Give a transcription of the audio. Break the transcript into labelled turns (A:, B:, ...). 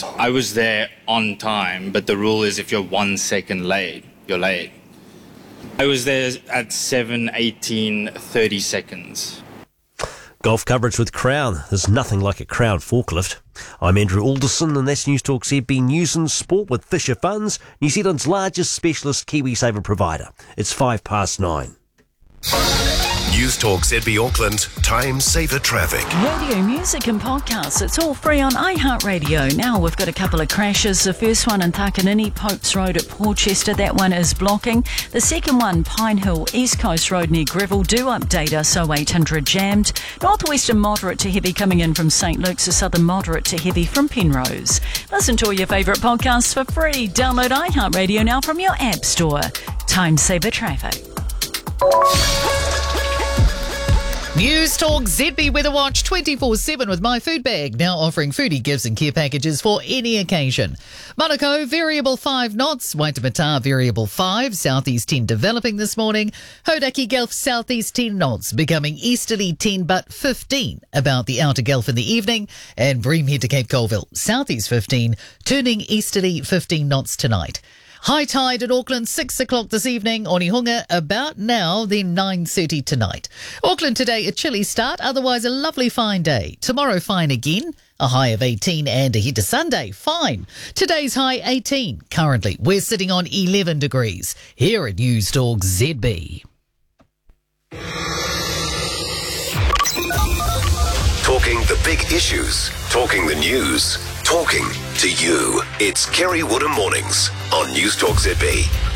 A: because I was there on time, but the rule is if you're 1 second late, you're late. I was there at 7:18, 30 seconds.
B: Golf coverage with Crown. There's nothing like a Crown forklift. I'm Andrew Alderson, and that's News Talk ZB News and Sport with Fisher Funds, New Zealand's largest specialist KiwiSaver provider. It's 9:05.
C: News Talk ZB Auckland, Time Saver Traffic.
D: Radio, music and podcasts, it's all free on iHeartRadio. Now we've got a couple of crashes. The first one in Takanini, Popes Road at Portchester, that one is blocking. The second one, Pine Hill, East Coast Road near Greville, do update us, 0800 jammed. Northwestern moderate to heavy coming in from St Luke's, a southern moderate to heavy from Penrose. Listen to all your favourite podcasts for free. Download iHeartRadio now from your app store. Time Saver Traffic.
E: News Talk ZB Weather Watch 24/7 with My Food Bag, now offering foodie gifts and care packages for any occasion. Manukau, variable 5 knots. Waitemata, variable 5. Southeast 10 developing this morning. Hodaki Gulf, southeast 10 knots, becoming easterly 10 but 15 about the outer Gulf in the evening. And Bream head to Cape Colville, southeast 15, turning easterly 15 knots tonight. High tide at Auckland, 6 o'clock this evening. Onehunga about now, then 9:30 tonight. Auckland today, a chilly start, otherwise a lovely fine day. Tomorrow, fine again, a high of 18, and ahead to Sunday, fine. Today's high 18. Currently, we're sitting on 11 degrees here at News Talk ZB.
C: Talking the big issues, talking the news, talking to you. It's Kerry Woodham Mornings on News Talk ZB.